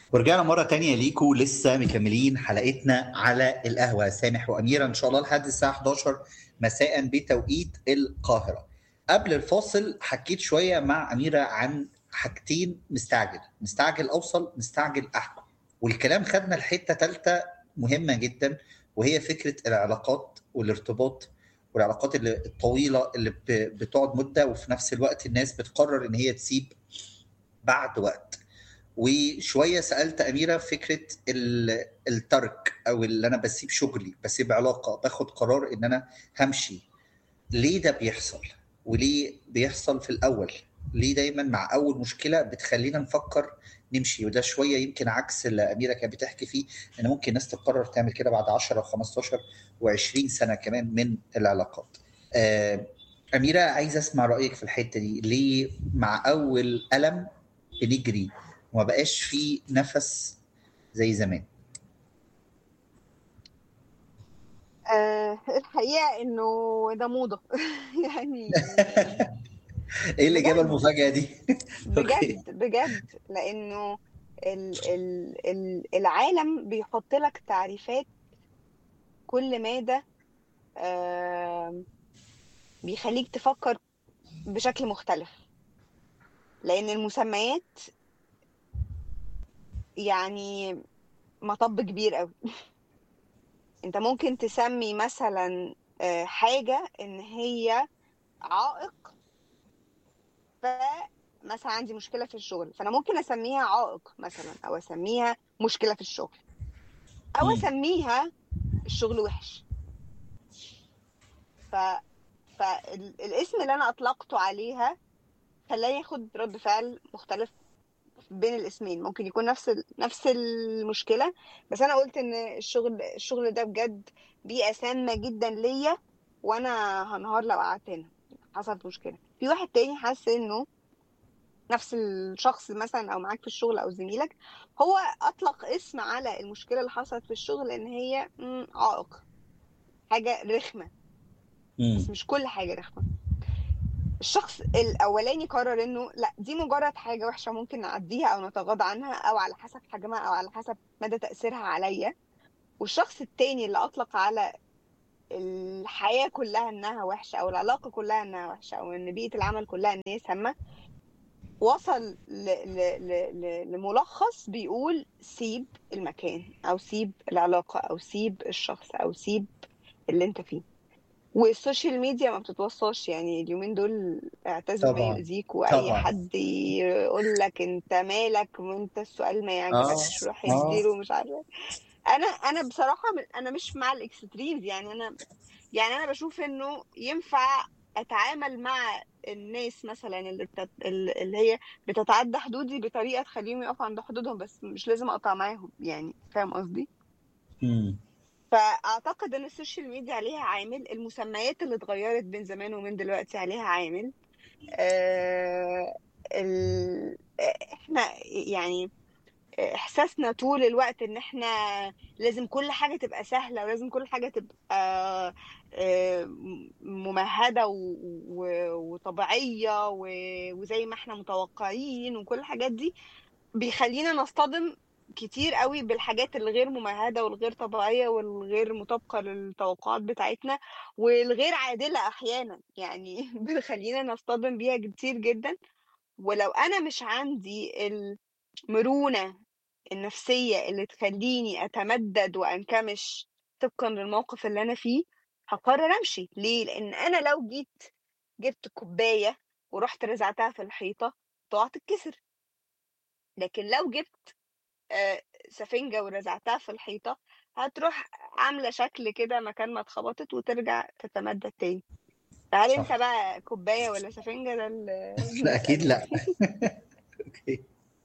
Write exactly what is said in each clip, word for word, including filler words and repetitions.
ورجعنا مرة تانية ليكو، لسه مكملين حلقتنا على القهوة. سامح وأميرة إن شاء الله لحد الساعة حداشر مساء بتوقيت القاهرة. قبل الفاصل حكيت شوية مع أميرة عن حاجتين: مستعجل مستعجل أوصل، مستعجل أحكم. والكلام خدنا لحتة تالتة مهمة جدا، وهي فكرة العلاقات والارتباط، والعلاقات اللي الطويلة اللي ب- بتقعد مدة، وفي نفس الوقت الناس بتقرر إن هي تسيب بعد وقت. وشويه سالت اميره فكره ال- الترك، او اللي انا بسيب شغلي، بسيب علاقه، باخد قرار ان انا همشي. ليه ده بيحصل؟ وليه بيحصل في الاول؟ ليه دايما مع اول مشكله بتخلينا نفكر نمشي؟ وده شويه يمكن عكس اللي اميره كانت بتحكي فيه، ان ممكن ناس تقرر تعمل كده بعد عشرة و15 و20 سنه كمان من العلاقات. آه، اميره، عايز اسمع رايك في الحته دي. ليه مع اول الم بنجري وما بقاش في نفس زي زمان؟ آه الحقيقة انه ده موضة يعني. ايه اللي جاب بجد المفاجاه دي؟ اوكي. بجد بجد لانه ال ال ال العالم بيحط لك تعريفات كل مادة. آه بيخليك تفكر بشكل مختلف، لان المسميات يعني مطب كبير قوي. انت ممكن تسمي مثلا آه حاجة ان هي عائق. فمثلا عندي مشكلة في الشغل، فأنا ممكن أسميها عائق مثلا، أو أسميها مشكلة في الشغل، أو مم. أسميها الشغل وحش. ف... فالاسم اللي أنا أطلقته عليها خلاني ياخد رد فعل مختلف بين الاسمين. ممكن يكون نفس ال... نفس المشكلة، بس أنا قلت إن الشغل الشغل ده بجد بيئة سامة جدا ليا، وأنا هنهار لو قعدت هنا. حصلت مشكلة في واحد تاني، حاسس إنه نفس الشخص مثلا او معاك في الشغل او زميلك، هو اطلق اسم على المشكله اللي حصلت في الشغل ان هي مم، عائق، حاجه رخمه. بس مم. مش كل حاجه رخمه. الشخص الاولاني قرر انه لا، دي مجرد حاجه وحشه ممكن نعديها او نتغاضى عنها، او على حسب حجمها او على حسب مدى تاثيرها عليا. والشخص التاني اللي اطلق على الحياه كلها انها وحشه، او العلاقه كلها انها وحشه، او ان بيئه العمل كلها ان هي سامه، وصل ل... ل... ل... ل... لملخص بيقول سيب المكان، او سيب العلاقة، او سيب الشخص، او سيب اللي انت فيه. والسوشيال ميديا ما بتتوصاش يعني اليومين دول. اعتزل ما طبعا. يؤذيك، واي طبعا. حد يقول لك انت مالك وانت السؤال ما اه. يعجبكش روح اه. اديله مش عارفه. انا انا بصراحه من- انا مش مع الاكستريمز. يعني انا يعني انا بشوف انه ينفع اتعامل مع الناس مثلا اللي بتت... اللي هي بتتعدى حدودي بطريقه تخليهم يقفوا عند حدودهم، بس مش لازم اقطع معاهم. يعني فاهم قصدي؟ مم. فاعتقد ان السوشيال ميديا عليها عامل، المسميات اللي اتغيرت بين زمان ومن دلوقتي عليها عامل. آه... ال... احنا يعني احساسنا طول الوقت ان احنا لازم كل حاجة تبقى سهلة، ولازم كل حاجة تبقى آه، ممهدة و- و- وطبيعية و- وزي ما احنا متوقعين، وكل الحاجات دي بيخلينا نصطدم كتير قوي بالحاجات الغير ممهدة والغير طبيعية والغير مطابقة للتوقعات بتاعتنا، والغير عادلة احيانا يعني. بيخلينا نصطدم بيها كتير جدا. ولو انا مش عندي المرونة النفسية اللي تخليني أتمدد وأنكمش طبقا للموقف اللي أنا فيه، هقرر أمشي. ليه؟ لأن أنا لو جيت جبت كوباية ورحت رزعتها في الحيطة تقع تتكسر. لكن لو جبت آه، سفنجة ورزعتها في الحيطة هتروح عاملة شكل كده مكان ما اتخبطت وترجع تتمدد تاني. فهل انت صح. بقى كوباية ولا سفنجة؟ ده اللي لا نسأل اكيد يعني. لا. اوكي.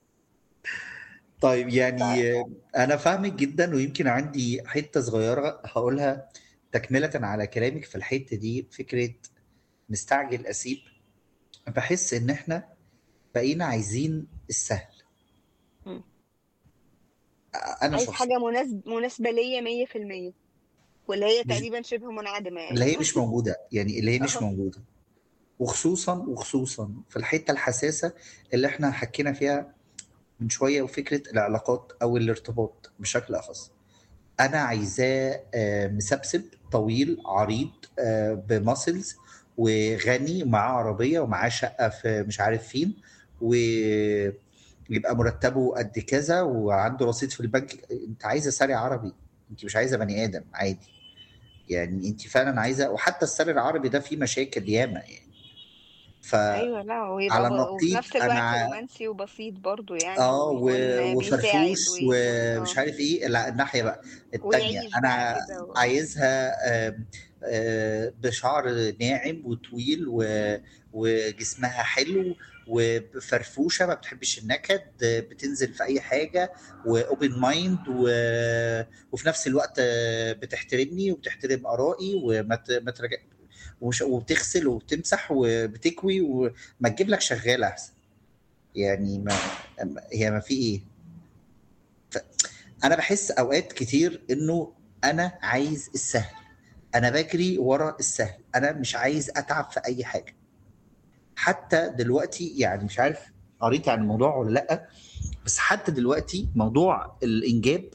طيب يعني آه، انا فاهمك جدا، ويمكن عندي حته صغيره هقولها تكمله على كلامك في الحته دي. فكره مستعجل اسيب، بحس ان احنا بقينا عايزين السهل. مم. انا عايز شخصيا، حاجة مناسب مناسبة ليا مية في المية، واللي هي مش تقريبا شبه منعدمة اللي يعني. هي مش موجوده، يعني اللي هي مش اه. موجوده. وخصوصا وخصوصا في الحته الحساسه اللي احنا حكينا فيها من شويه، وفكره العلاقات او الارتباط بشكل اخص. انا عايزاه آه، مسبسب طويل عريض، آه، بماسلز، وغني، معاه عربيه ومعاه شقه في مش عارف فين، ويبقى مرتبه قد كذا وعنده رصيد في البنك. انت عايزه ساري عربي، انت مش عايزه بني ادم عادي. يعني انت فعلا عايزه، وحتى الساري العربي ده فيه مشاكل ياما يعني. ايوه، لا ويبقى فعلى ب... وفي النقيض نفس الوقت انا رومانسي وبسيط برضو يعني، اه و- ويكون بيساعد وفرفوش وي... ومش اه عارف ايه. لا، الناحيه بقى التانيه ويعيش بقى انا كده و... عايزها آم، آه، بشعر ناعم وطويل و- وجسمها حلو وفرفوشه، ما بتحبش النكد، آه، بتنزل في اي حاجه، واوبن مايند، وفي نفس الوقت آه، بتحترمني وبتحترم ارائي، وما ت- ما ترجع، ومش- وبتغسل وبتمسح وبتكوي، وما تجيب لك شغاله احسن. يعني ما هي ما في ايه. انا بحس اوقات كتير انه انا عايز السهل، انا بجري ورا السهل، انا مش عايز اتعب في اي حاجه. حتى دلوقتي يعني مش عارف قريت عن الموضوع ولا لا، بس حتى دلوقتي موضوع الانجاب،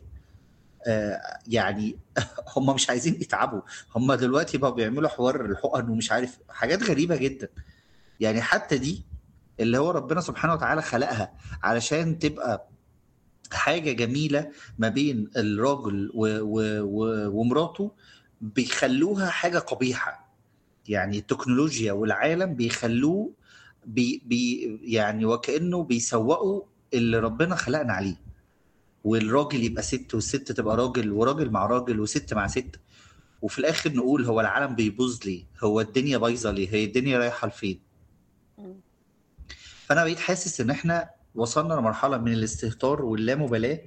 آه يعني هم مش عايزين يتعبوا. هم دلوقتي بقوا بيعملوا حوار الحقن ومش عارف حاجات غريبه جدا. يعني حتى دي اللي هو ربنا سبحانه وتعالى خلقها علشان تبقى حاجة جميلة ما بين الراجل و... و... و... ومراته، بيخلوها حاجة قبيحة. يعني التكنولوجيا والعالم بيخلوه بي... بي... يعني وكأنه بيسوقوا اللي ربنا خلقنا عليه، والراجل يبقى ست والست تبقى راجل، وراجل مع راجل وست مع ست. وفي الآخر نقول هو العالم بيبوظ ليه؟ هو الدنيا بايظة ليه؟ هي الدنيا رايحة لفين؟ مم. فأنا بقيت حاسس إن إحنا وصلنا لمرحلة من الاستهتار واللامبالاة،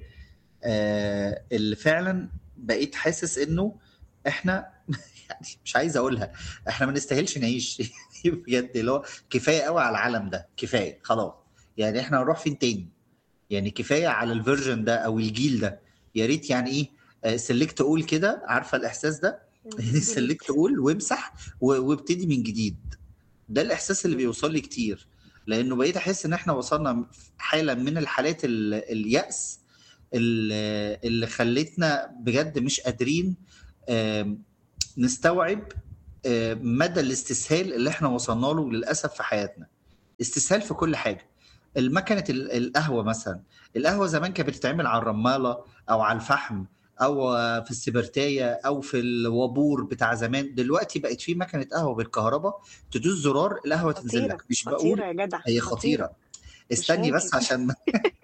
آه، اللي فعلا بقيت حاسس انه احنا يعني مش عايز اقولها، احنا ما نستاهلش نعيش بجد. اللي هو كفايه قوي على العالم ده، كفايه خلاص. يعني احنا هنروح فين تاني؟ يعني كفايه على الفيرجن ده او الجيل ده. يا ريت يعني ايه، سلكت اقول كده، عارفه الاحساس ده؟ يعني ديليت. سلكت اقول وامسح و- وابتدي من جديد. ده الاحساس اللي بيوصل لي كتير، لانه بقيت احس ان احنا وصلنا في حاله من الحالات ال- اليأس، اللي اللي خلتنا بجد مش قادرين آم، نستوعب آم، مدى الاستسهال اللي احنا وصلنا له للاسف في حياتنا. استسهال في كل حاجه. المكنه ال- القهوه مثلا، القهوه زمان كانت بتتعمل على الرماله او على الفحم، او في السبرتايه او في الوابور بتاع زمان. دلوقتي بقت في مكنه قهوه بالكهرباء، تدوس زرار القهوه تنزل خطيرة لك. مش خطيرة بقول يا جدع، هي خطيرة. خطيره، مش استني ممكن. بس عشان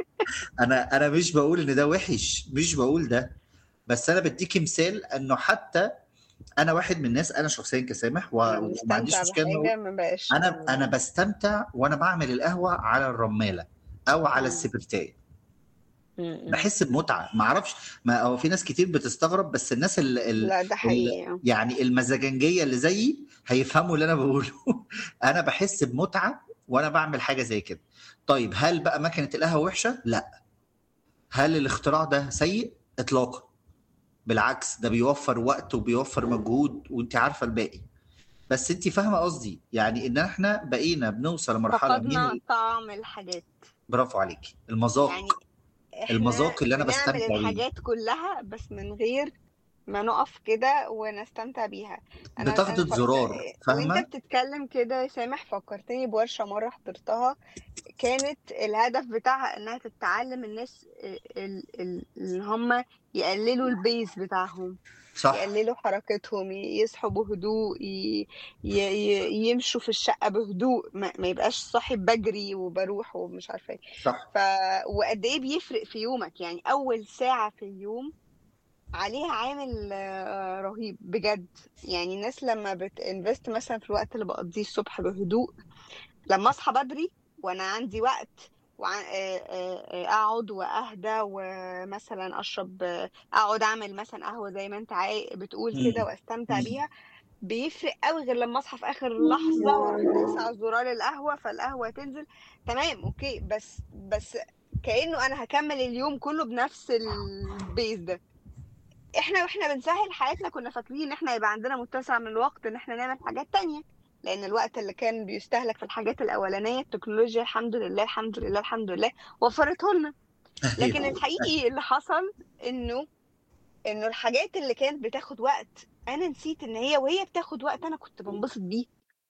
انا انا مش بقول ان ده وحش، مش بقول ده، بس انا بديك مثال انه حتى انا واحد من الناس، انا شخصيا كسامح لما و- وما عنديش بنستمتع مشكله انه أقول بحاجة ما بقاش انا ال... انا بستمتع وانا بعمل القهوه على الرماله او على مم. السبرتايه. مم. بحس بمتعه، ما اعرفش، ما هو في ناس كتير بتستغرب، بس الناس ال ال لا، ده ال حقيقي. يعني المزاجنجيه اللي زيي هيفهموا اللي انا بقوله. انا بحس بمتعه وانا بعمل حاجه زي كده. طيب هل بقى مكنه القهوه وحشه؟ لا. هل الاختراع ده سيء؟ اطلاقا. بالعكس، ده بيوفر وقت وبيوفر مجهود، وانت عارفه الباقي. بس انت فاهمه قصدي، يعني ان احنا بقينا بنوصل لمرحله من فقدنا ال... طعم الحاجات. برافو عليكي، المذاق. يعني احنا المذاق اللي انا بنعمل بستمتع بيه. الحاجات كلها بس من غير ما نقف كده ونستمتع بيها. انا انا بتاخدة ف... زرار، وانت فاهمه؟ بتتكلم كده يا سامح، فكرتني بورشة مرة حضرتها. كانت الهدف بتاعها انها تتعلم الناس ال- ال- اللي هم يقللوا البيس بتاعهم، صح. يقللوا حركتهم، يصحوا بهدوء، ي... ي... ي- يمشوا في الشقة بهدوء، ما, ما يبقاش صاحي بجري وبروح ومش عارفة ايه. صح. ف... وقد ايه بيفرق في يومك، يعني اول ساعة في اليوم عليها عامل آه، رهيب بجد. يعني الناس لما بتinvest مثلا في الوقت اللي بقضيه الصبح بهدوء، لما اصحى بدري وانا عندي وقت، واقعد واهدى ومثلا اشرب، آه، اقعد اعمل مثلا قهوة زي ما انت عاي- بتقول كده مم. واستمتع مم. بيها. بيفرق قوي غير لما اصحى في اخر لحظة واروح دايسة على زرار القهوة فالقهوة تنزل. تمام، اوكي، بس بس كأنه انا هكمل اليوم كله بنفس البيز ده. احنا واحنا بنسهل حياتنا كنا فاكرين ان احنا يبقى عندنا متسع من الوقت ان احنا نعمل حاجات تانية، لان الوقت اللي كان بيستهلك في الحاجات الاولانية التكنولوجيا الحمد لله الحمد لله الحمد لله وفرته لنا. لكن ايوه الحقيقي اللي حصل انه انه الحاجات اللي كانت بتاخد وقت انا نسيت ان هي وهي بتاخد وقت انا كنت بنبسط بيه.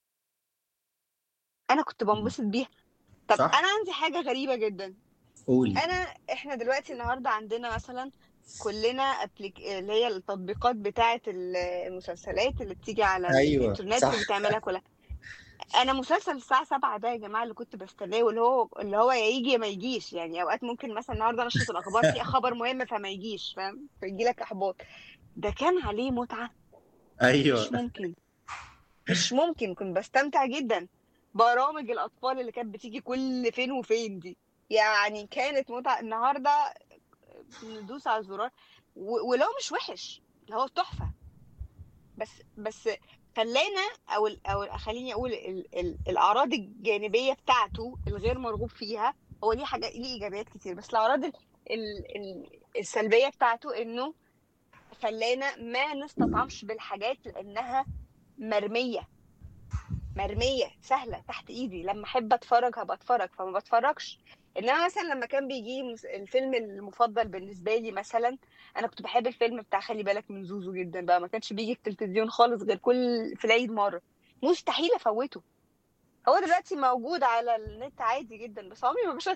انا كنت بنبسط بيها. طب صح. انا عندي حاجة غريبة جدا. قولي. انا احنا دلوقتي النهارده عندنا مثلا كلنا أبليك... اللي هي التطبيقات بتاعه المسلسلات اللي بتيجي على ايوه الانترنت صح. وبتعملها كلها. انا مسلسل الساعه سبعة ده يا جماعه اللي كنت بستناه، واللي هو اللي هو يا يجي يا ما يجيش. يعني اوقات ممكن مثلا النهارده نشرة الاخبار فيها خبر مهم فما يجيش، فاهم، فيجي لك احباط. ده كان عليه متعه ايوه مش ممكن. مش ممكن كنت بستمتع جدا. برامج الاطفال اللي كانت بتيجي كل فين وفين دي يعني كانت متعه. النهارده ندوس على الزرار و- ولو مش وحش، اللي هو تحفة. بس بس خلانا او ال- او خليني اقول ال ال الاعراض الجانبية بتاعته الغير مرغوب فيها. هو ليه حاجات، ليه ايجابيات كتير، بس الاعراض ال ال ال السلبية بتاعته انه خلانا ما نستطعمش بالحاجات لانها مرمية. مرمية سهلة تحت ايدي، لما احب اتفرج هبقى اتفرج فما بتفرجش. انما مثلا لما كان بيجي مس- الفيلم المفضل بالنسبة لي مثلا، انا كنت بحب الفيلم بتاع خلي بالك من زوزو جدا بقى. ما كانش بيجي في التلفزيون خالص غير كل في العيد مرة. مستحيل افوته. هو دلوقتي موجود على النت عادي جدا بس عمري ما بشغل.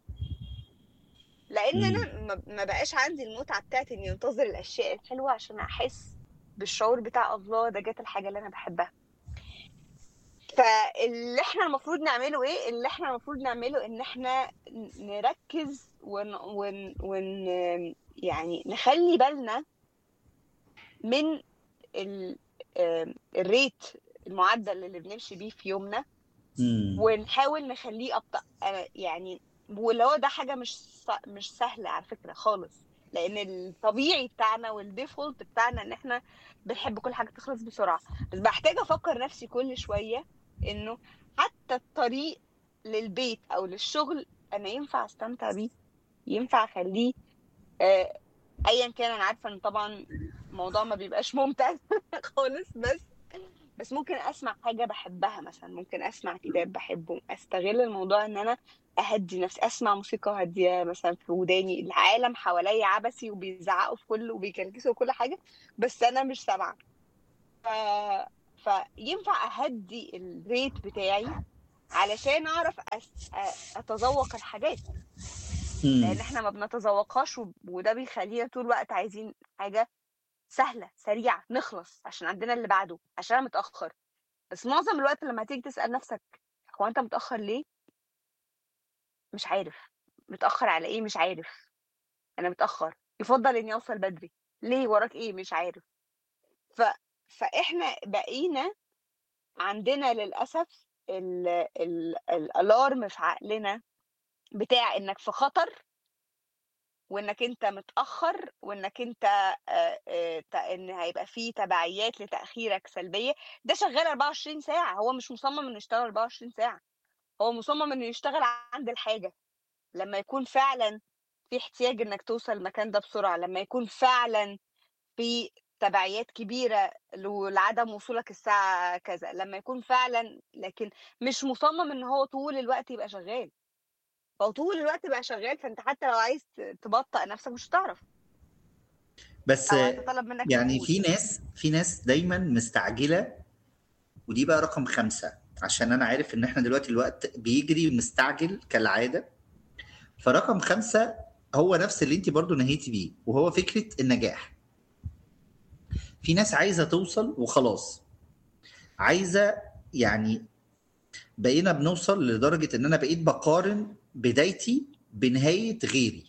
لان امم. انا ما ما بقاش عندي المتعة بتاعت اني انتظر الاشياء الحلوة عشان احس بالشعور بتاع الله ده جت الحاجة اللي انا بحبها. فاللي احنا المفروض نعمله ايه؟ اللي احنا المفروض نعمله ان احنا ن- نركز ون, ون, ون يعني نخلي بالنا من ال آم، الريت، المعدل اللي بنمشي بيه في يومنا، امم. ونحاول نخليه أبطأ. أنا يعني واللي هو ده حاجة مش س- مش سهلة على فكرة خالص. لأن الطبيعي بتاعنا والديفولت بتاعنا إن إحنا بنحب كل حاجة تخلص بسرعة. بس بحتاج أفكر نفسي كل شوية إنه حتى الطريق للبيت أو للشغل أنا ينفع أستمتع بيه، ينفع أخليه آه، أيا كان. أنا عارفة إن طبعا الموضوع ما بيبقاش ممتع خالص، بس بس ممكن اسمع حاجه بحبها. مثلا ممكن اسمع كتاب بحبه، استغل الموضوع ان انا اهدي نفسي، اسمع موسيقى هاديه مثلا في وداني. العالم حواليا عبثي وبيزعقوا في كل وبيكركسوا وكل حاجه بس انا مش سامعه. ف... فينفع اهدي الريت بتاعي علشان اعرف أس... أ- اتذوق الحاجات. امم. لان احنا ما بنتذوقهاش و... وده بيخلينا طول الوقت عايزين حاجه سهله سريعه نخلص عشان عندنا اللي بعده عشان أنا متاخر. بس معظم الوقت لما تيجي تسأل نفسك هو انت متأخر ليه؟ مش عارف. متأخر على ايه؟ مش عارف. انا متأخر، يفضل اني اوصل بدري. ليه؟ وراك ايه؟ مش عارف. ف... فاحنا بقينا عندنا للأسف ال... ال... الالارم في عقلنا بتاع انك في خطر، وانك انت متأخر، وانك انت آه، آه، ت- ان هيبقى فيه تبعيات لتأخيرك سلبية. ده شغال أربعة وعشرين ساعة. هو مش مصمم انه يشتغل أربعة وعشرين ساعة. هو مصمم انه يشتغل عند الحاجة. لما يكون فعلا في احتياج انك توصل المكان ده بسرعة، لما يكون فعلا في تبعيات كبيرة ل- لعدم وصولك الساعة كذا، لما يكون فعلا. لكن مش مصمم ان هو طول الوقت يبقى شغال. فهو طول الوقت يبقى شغال، فانت حتى لو عايز ت- تبطئ نفسك مش هتعرف، بس او هتطلب منك يعني مجهود. في ناس في ناس دايما مستعجله، ودي بقى رقم خمسة، عشان انا عارف ان احنا دلوقتي الوقت بيجري مستعجل كالعاده. فرقم خمسة هو نفس اللي انت برضو نهيتي بيه، وهو فكره النجاح. في ناس عايزه توصل وخلاص، عايزه يعني. بقينا بنوصل لدرجه ان انا بقيت بقارن بدايتي بنهايه غيري.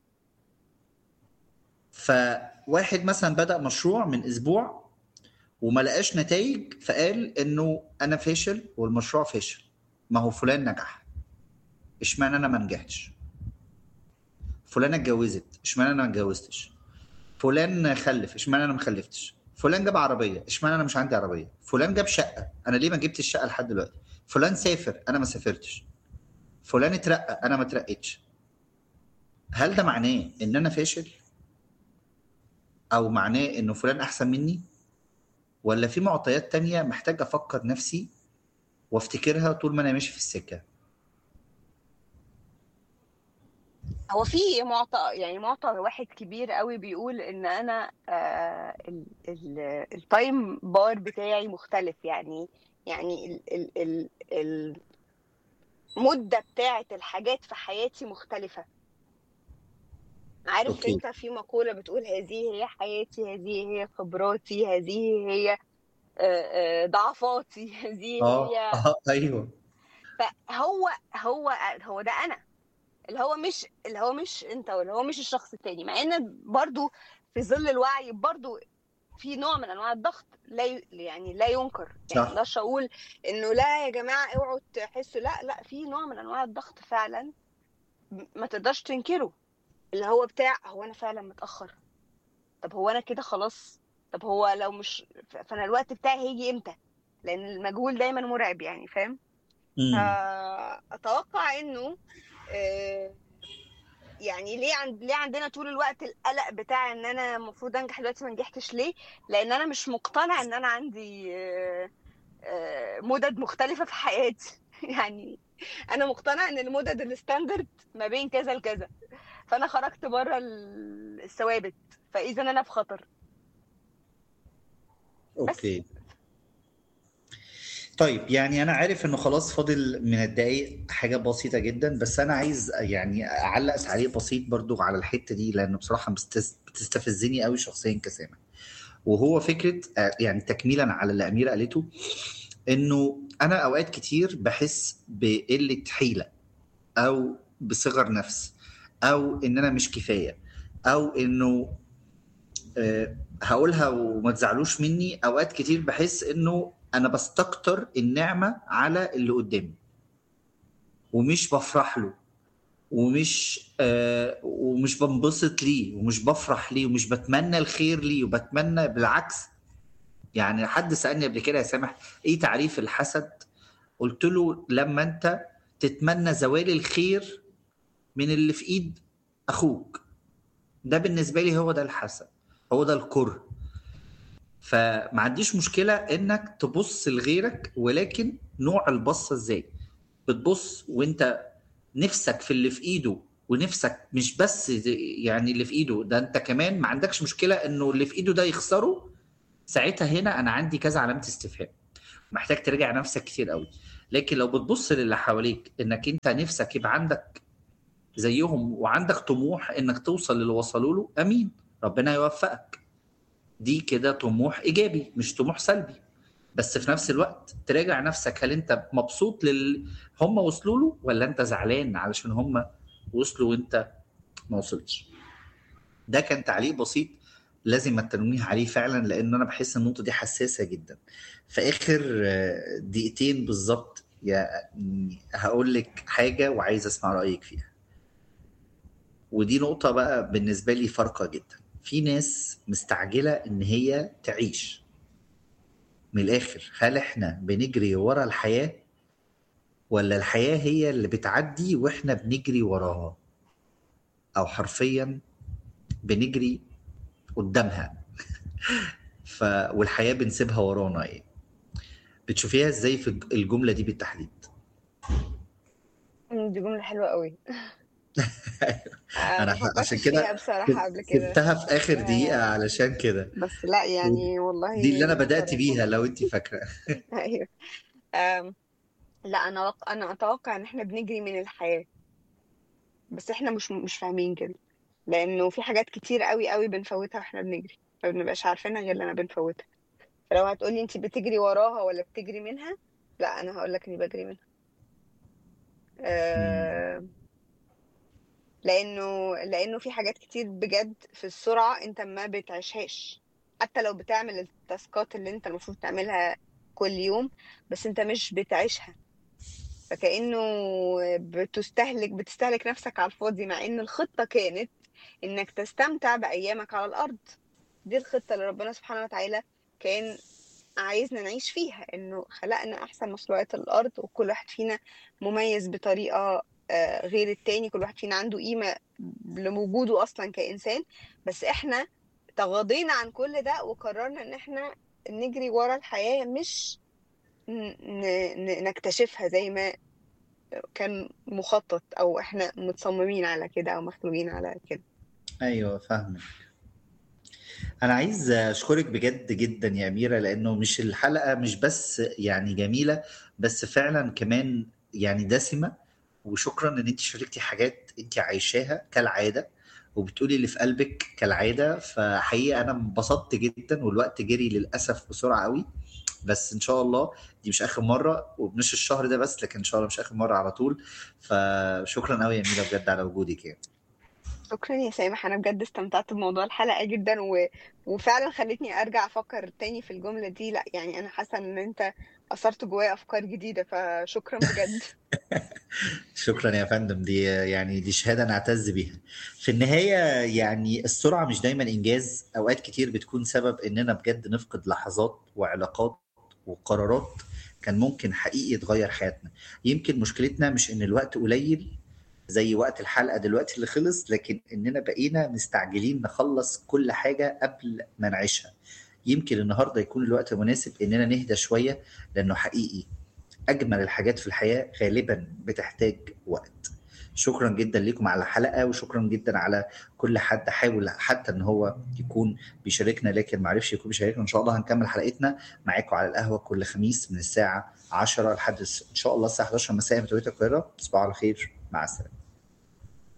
فواحد مثلا بدأ مشروع من اسبوع وما لقاش نتائج، فقال انه انا فاشل والمشروع فاشل. ما هو فلان نجح، اشمعنى انا ما نجحتش؟ فلانه اتجوزت، اشمعنى انا ما اتجوزتش؟ فلان خلف، اشمعنى انا ما خلفتش؟ فلان جاب عربيه، اشمعنى انا مش عندي عربيه؟ فلان جاب شقه، انا ليه ما جبتش الشقه لحد دلوقتي؟ فلان سافر، انا ما سافرتش. فلان اترقى، انا ما اترقيتش. هل ده معناه ان انا فاشل، او معناه انه فلان احسن مني، ولا في معطيات تانية محتاج افكر نفسي وافتكرها طول ما انا ماشي في السكه؟ هو في معطى، يعني معطى واحد كبير قوي بيقول ان انا آه ال ال التايم بار بتاعي مختلف. يعني يعني ال ال ال المدة بتاعت الحاجات في حياتي مختلفة. عارف اوكي. انت في مقولة بتقول هذه هي حياتي، هذه هي خبراتي، هذه هي آه، آه، ضعفاتي، هذه اه هي. اه ايوه. فهو هو هو ده انا، اللي هو مش اللي هو مش انت، واللي هو مش الشخص التاني. مع ان برضو في ظل الوعي برضو في نوع من انواع الضغط، لا ي... يعني لا ينكر. يعني ما صح. اقدرش اقول انه لا يا جماعه اوعوا تحسوا، لا لا، في نوع من انواع الضغط فعلا م- ما تقدرش تنكره. اللي هو بتاع هو انا فعلا متاخر؟ طب هو انا كده خلاص؟ طب هو لو مش ف- فانا الوقت بتاعي هيجي امتى؟ لان المجهول دايما مرعب، يعني فاهم. امم. فاتوقع انه آه، يعني ليه عند ليه عندنا طول الوقت القلق بتاع ان انا المفروض انجح دلوقتي ما نجحتش ليه؟ لان انا مش مقتنع ان انا عندي آه، آه، مدد مختلفة في حياتي. يعني انا مقتنع ان المدد الستاندرد ما بين كذا لكذا، فانا خرجت بره ال- الثوابت، فاذا انا في خطر. بس اوكي. طيب يعني انا عارف انه خلاص فاضل من الدقايق حاجه بسيطه جدا، بس انا عايز يعني اعلق تعليق بسيط برضو على الحته دي، لانه بصراحه بتست- بتستفزني قوي شخصيا كسامع. وهو فكره آه، يعني تكميلا على اللي اميره قالته، انه انا اوقات كتير بحس بقله حيله، او بصغر نفس، او ان انا مش كفايه، او انه آه، هقولها وما تزعلوش مني، اوقات كتير بحس انه انا بستكتر النعمه على اللي قدامي، ومش بفرح له، ومش آه ومش بنبسط ليه، ومش بفرح ليه، ومش بتمنى الخير ليه، وبتمنى بالعكس. يعني حد سألني قبل كده يا سامح ايه تعريف الحسد؟ قلت له لما انت تتمنى زوال الخير من اللي في ايد اخوك، ده بالنسبه لي هو ده الحسد، هو ده الكره. فما عنديش مشكله انك تبص لغيرك، ولكن نوع البصه ازاي بتبص وانت نفسك في اللي في ايده، ونفسك مش بس يعني اللي في ايده ده، انت كمان ما عندكش مشكله انه اللي في ايده ده يخسره. ساعتها هنا انا عندي كذا علامه استفهام، محتاج تراجع نفسك كتير قوي. لكن لو بتبص للي حواليك انك انت نفسك يبقى عندك زيهم، وعندك طموح انك توصل للي وصلوا له، امين، ربنا يوفقك. دي كده طموح ايجابي مش طموح سلبي. بس في نفس الوقت تراجع نفسك، هل انت مبسوط لل هم وصلوا له، ولا انت زعلان علشان هم وصلوا وانت ما وصلتش؟ ده كان تعليق بسيط لازم التنويه عليه فعلا، لان انا بحس النقطه دي حساسه جدا. في اخر آه، دقيقتين بالظبط يا هقول لك حاجه وعايز اسمع رايك فيها. ودي نقطه بقى بالنسبه لي فارقه جدا. في ناس مستعجله ان هي تعيش. من الاخر، هل احنا بنجري ورا الحياه، ولا الحياه هي اللي بتعدي واحنا بنجري وراها، او حرفيا بنجري قدامها ف والحياه بنسيبها ورانا ايه؟ بتشوفيها ازاي في الج- الجمله دي بالتحديد؟ مم، دي جملة حلوة قوي. آه، انا ما ح- عشان فكرتش فيها كده بصراحة قبل سب- كده. سبتها في اخر دقيقه آه، علشان كده. بس لا يعني والله دي اللي انا بدات بصراحة. بيها لو انت فاكره. ايوه. آم، لا، انا وق- انا اتوقع ان احنا بنجري من الحياة، بس احنا مش مش فاهمين كده. لانه في حاجات كتير قوي قوي بنفوتها واحنا بنجري، ما بنبقاش عارفينها غير لما بنفوتها. فلو هتقولي انت بتجري وراها ولا بتجري منها، لا انا هقول لك اني بجري منها. مم. آه، لانه لانه في حاجات كتير بجد في السرعة انت ما بتعيشهاش. حتى لو بتعمل التاسكات اللي انت المفروض تعملها كل يوم، بس انت مش بتعيشها. فكأنه بتستهلك بتستهلك نفسك على الفاضي، مع ان الخطة كانت انك تستمتع بأيامك على الأرض. دي الخطة اللي ربنا سبحانه وتعالى كان عايزنا نعيش فيها، انه خلقنا احسن مخلوقات الارض، وكل واحد فينا مميز بطريقة آه، غير التاني. كل واحد فينا عنده قيمة لوجوده اصلا كإنسان. بس احنا تغاضينا عن كل ده وقررنا ان احنا نجري ورا الحياة، مش ن- ن- ن- نكتشفها زي ما كان مخطط، او احنا متصممين على كده او مخلوقين على كده. ايوه فاهمك. انا عايز اشكرك بجد جدا يا اميره، لانه مش الحلقه مش بس يعني جميله، بس فعلا كمان يعني دسمه. وشكرا ان انت شاركتي حاجات انت عايشاها كالعاده، وبتقولي اللي في قلبك كالعاده. فحقيقه انا انبسطت جدا، والوقت جري للاسف بسرعه قوي. بس ان شاء الله دي مش اخر مره، ومش الشهر ده بس، لكن ان شاء الله مش اخر مره على طول. فشكرا قوي يا اميره بجد على وجودك يعني. شكرا يا سامح، انا بجد استمتعت بموضوع الحلقة جدا، و... وفعلا خلتني ارجع افكر تاني في الجملة دي. لا يعني انا حاسة ان انت اثرت جوايا افكار جديدة، فشكرا بجد. شكرا يا فندم، دي يعني دي شهادة نعتز بيها. في النهاية يعني السرعة مش دايما إنجاز، أوقات كتير بتكون سبب إننا بجد نفقد لحظات وعلاقات وقرارات كان ممكن حقيقي تغير حياتنا. يمكن مشكلتنا مش إن الوقت قليل زي وقت الحلقة دلوقتي اللي خلص، لكن إننا بقينا مستعجلين نخلص كل حاجة قبل ما نعيشها. يمكن النهاردة يكون الوقت مناسب إننا نهدى شوية، لأنه حقيقي أجمل الحاجات في الحياة غالبا بتحتاج وقت. شكرا جدا لكم على الحلقة، وشكرا جدا على كل حد حاول حتى ان هو يكون بيشاركنا لكن معرفش يكون بيشاركنا. ان شاء الله هنكمل حلقتنا معاكم على القهوة كل خميس من الساعة عشرة لحد ان شاء الله الساعة احداشر مساء بتوقيت القاهرة. تصبحوا على خير، مع السلامة.